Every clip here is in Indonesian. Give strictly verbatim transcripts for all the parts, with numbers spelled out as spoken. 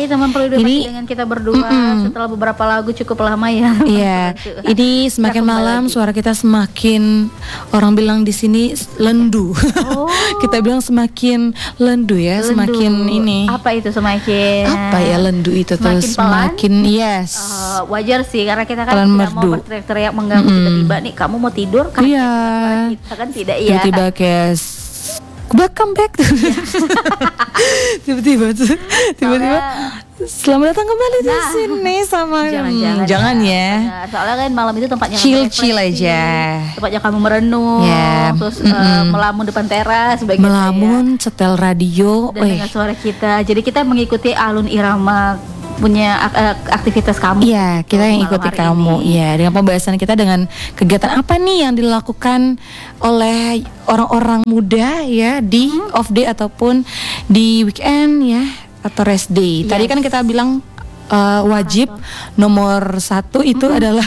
Hai teman Pro dua, Ini- masih dengan kita berdua Mm-mm. setelah beberapa lagu cukup lama ya. Iya, ini semakin Kita kembali malam lagi. suara kita semakin, orang bilang di sini lendu. Oh. Kita bilang semakin lendu ya, Lendu. semakin ini. Apa itu semakin? Apa ya lendu itu Semakin terus pelan? semakin yes. Eh, wajar sih karena kita kan Pelan tidak merdu. mau berteriak-teriak mengganggu Mm-mm. tiba-tiba nih kamu mau tidur kan? Iya. Kita kan tidak ya. Tiba-tiba kayak s- welcome back. Tiba-tiba tuh, tiba-tiba selamat datang kembali di Nah. sini sama Jangan-jangan Hmm, jangan ya. Benar. Soalnya kan malam itu tempatnya kamu Chill-chill refreshing, aja. tempatnya kamu merenung, Ya, terus eh, mm-mm. melamun depan teras, sebagainya. Melamun, setel radio, Dan weh. dengan suara kita, jadi kita mengikuti alun irama punya ak- ak- aktivitas kamu. Iya, kita yang malam ikuti hari kamu. ini. Iya, dengan pembahasan kita dengan kegiatan apa nih yang dilakukan oleh orang-orang muda ya di Hmm. off day ataupun di weekend ya atau rest day. Tadi Yes. kan kita bilang uh, wajib nomor satu itu adalah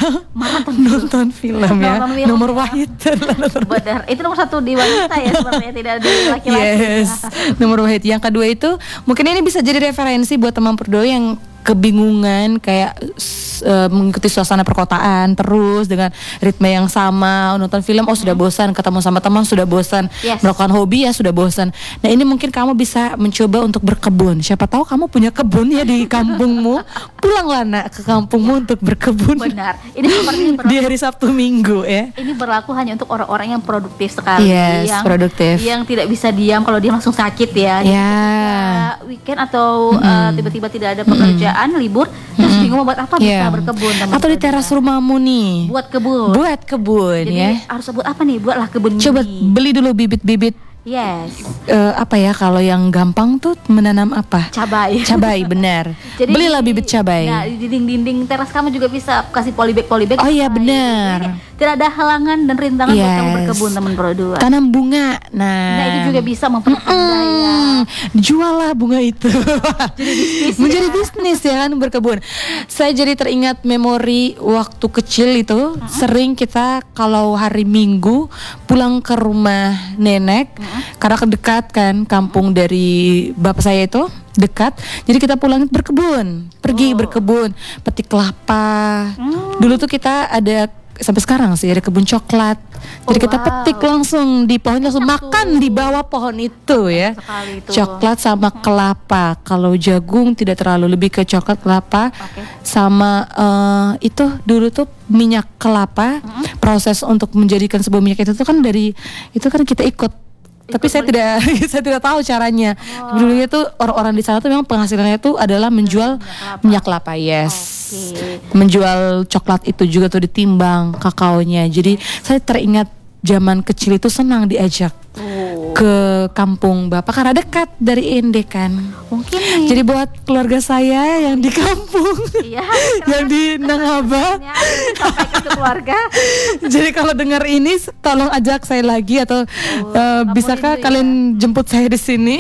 nonton film ya. Nonton film. Nomor wahid adalah nonton film. Benar, itu nomor satu di wanita ya sebenarnya, tidak di laki-laki. Yes, nomor wahid. Yang kedua itu mungkin ini bisa jadi referensi buat teman perdo yang kebingungan kayak s- eh, mengikuti suasana perkotaan terus dengan ritme yang sama, nonton film oh sudah bosan, ketemu sama teman sudah bosan, Yes. melakukan hobi ya sudah bosan. Nah ini mungkin kamu bisa mencoba untuk berkebun. Siapa tahu kamu punya kebun ya di kampungmu. Pulanglah nak ke kampungmu untuk berkebun Benar. Ini seperti berlaku, di hari Sabtu Minggu ya. ini berlaku hanya untuk orang-orang yang produktif sekali, Yes, yang produktif. yang tidak bisa diam kalau dia langsung sakit ya. Jadi Ya. ketika weekend atau uh, tiba-tiba tidak ada pekerjaan, libur, terus bingung mau buat apa, Ya. bisa berkebun teman Atau di Pro teras dua. rumahmu nih. Buat kebun. Buat kebun Jadi ya. harus buat apa nih? Buatlah kebun Coba mini. beli dulu bibit-bibit Yes, eh, apa ya kalau yang gampang tuh menanam apa? cabai. Cabai, benar. Jadi Belilah bibit cabai. Nah, di dinding-dinding teras kamu juga bisa kasih polybag polybag. Oh iya, Nah, benar. jadi tidak ada halangan dan rintangan buat kamu Yes. berkebun teman Pro dua. Tanam bunga. Nah, Nah, itu juga bisa mempermudah ya. Hmm, jualah bunga itu. Jadi bisnis Menjadi ya. bisnis ya kan berkebun. Saya jadi teringat memori waktu kecil itu sering kita kalau hari Minggu pulang ke rumah nenek karena kedekat kan kampung dari bapak saya itu dekat. Jadi kita pulang berkebun, pergi Oh. berkebun, petik kelapa. Hmm. Dulu tuh kita ada sampai sekarang sih ada kebun coklat. Jadi Oh, kita wow. petik langsung di pohon langsung Enak makan tuh. di bawah pohon itu ya. Sekali itu. Coklat sama kelapa. Kalau jagung tidak terlalu, lebih ke coklat kelapa Oke. sama eh, itu dulu tuh minyak kelapa. Proses untuk menjadikan sebuah minyak itu tuh kan dari itu kan kita ikut. Tapi saya tidak saya tidak tahu caranya. Dulunya tuh orang-orang di sana tuh memang penghasilannya tuh adalah menjual minyak kelapa, yes. Oke. Menjual coklat itu juga tuh ditimbang kakaonya. Jadi saya teringat zaman kecil itu senang diajak Oh. ke kampung bapak karena dekat dari Ende kan. Mungkin nih. Jadi buat keluarga saya yang di kampung, Iya. yang di Nangaba, Ya, sampaikan ke keluarga. jadi kalau dengar ini tolong ajak saya lagi atau eh, kamu bisakah rindu ya? kalian jemput saya di sini?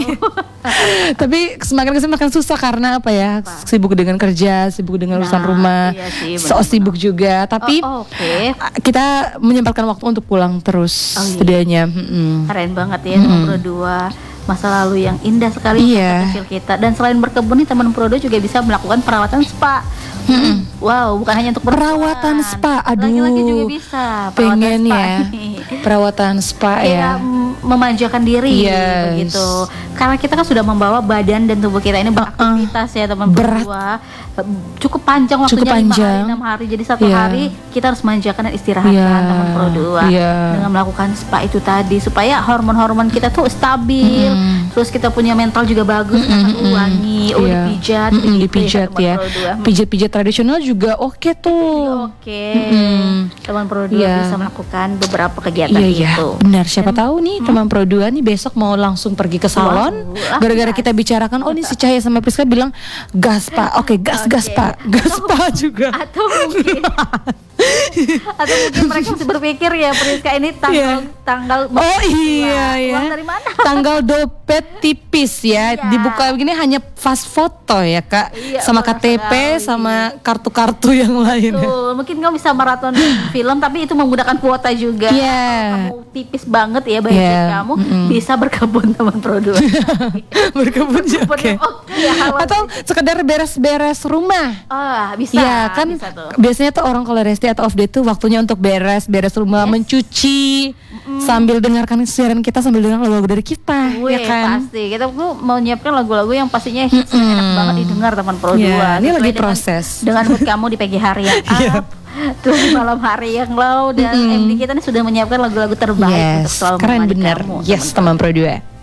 Tapi semakin kesini makin susah karena apa ya? Sibuk dengan kerja, sibuk dengan urusan Nah, rumah, iya sih, so benar-benar. sibuk juga. Tapi Oh, oke. kita menyempatkan waktu untuk pulang terus Oh, iya. setidaknya. Mm-mm. Keren banget ya teman Pro dua, masa lalu yang indah sekali Iya. masa kecil kita. Dan selain berkebun nih teman Pro dua juga bisa melakukan perawatan spa. Wow, bukan hanya untuk perempuan. Perawatan spa, aduh. Laki-laki juga bisa. perawatan Pengen spa ya. nih. Perawatan spa Kayak ya. mm, memanjakan diri Yes. begitu. Karena kita kan sudah membawa badan dan tubuh kita ini beraktivitas ya teman Pro Berat. dua. Cukup panjang waktunya, Cukup lima panjang. hari, enam hari. Jadi satu Iya. hari kita harus manjakan dan istirahatkan Iya. teman Pro dua Iya. dengan melakukan spa itu tadi supaya hormon-hormon kita tuh stabil. Terus kita punya mental juga bagus, kan wangi, oh Iya. dipijat, Mm-mm, begitu dipijat teman ya. Pro dua. Pijat-pijat tradisional juga oke tuh. Oke, Mm-mm. teman Pro dua Iya. bisa melakukan beberapa kegiatan Iya iya, itu. benar. Siapa tahu nih teman Pro dua nih besok mau langsung pergi ke salon. Wah, Gara-gara gas. kita bicarakan, oh nih si Cahaya sama Priska bilang gas pak. Oke gas gas Oke. pak, gas pak juga. Atau mungkin Atau mungkin mereka masih berpikir ya Priska ini tanggal Iya. tanggal Oh iya ya. uang dari mana? Tanggal dompet tipis ya. Iya. Dibuka begini hanya pas foto ya Kak. Iya, sama benar K T P sekali. sama kartu-kartu yang lain. Tuh, mungkin kamu bisa maraton film tapi itu menggunakan kuota juga. Iya. Kamu tipis banget ya budget Iya, kamu, mm-mm. bisa berkebun teman produk. Berkebun juga. Oke. Oke, ya, halo. Atau sekedar beres-beres rumah. Ah, bisa. Iya kan bisa tuh. biasanya tuh orang kalau resti atau off day tuh waktunya untuk beres beres rumah, Yes. mencuci sambil dengarkan siaran kita sambil dengar lagu-lagu dari kita, Wih, ya kan? pasti. Kita tuh mau nyiapkan lagu-lagu yang pastinya hits dan enak banget didengar teman Pro Iya, dua. ini Sesuai lagi dengan- proses. Dengan mood kamu di pagi hari yang Iya. up, terus di malam hari yang low, dan M D kita nih sudah menyiapkan lagu-lagu terbaik untuk Yes, selalu keren menemani bener. kamu. Yes, teman Pro dua.